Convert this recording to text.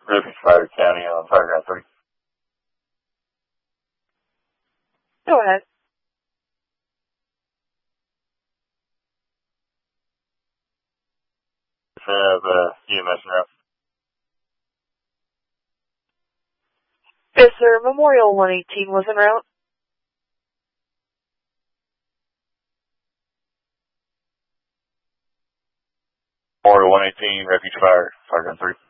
Refuge Fire County on Fire Ground 3. Go ahead. Have EMS en route. Yes, sir. Memorial 118 was en route. Memorial 118, Refuge Fire Ground 3.